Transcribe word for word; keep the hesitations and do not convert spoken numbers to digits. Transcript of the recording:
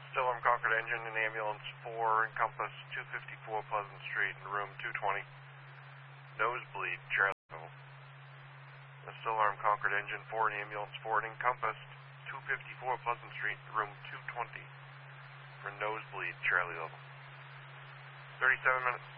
Still Unconquered engine in ambulance four, Encompass two fifty-four Pleasant Street in room two twenty. Nosebleed, trailer level. The Still Unconquered engine four in ambulance four in Encompass two fifty-four Pleasant Street in room two twenty for nosebleed, Charlie level. thirty-seven minutes.